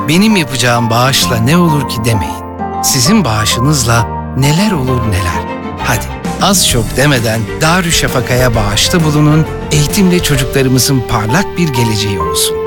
Benim yapacağım bağışla ne olur ki demeyin. Sizin bağışınızla neler olur neler. Hadi az çok demeden Darüşşafaka'ya bağışta bulunun, eğitimle çocuklarımızın parlak bir geleceği olsun.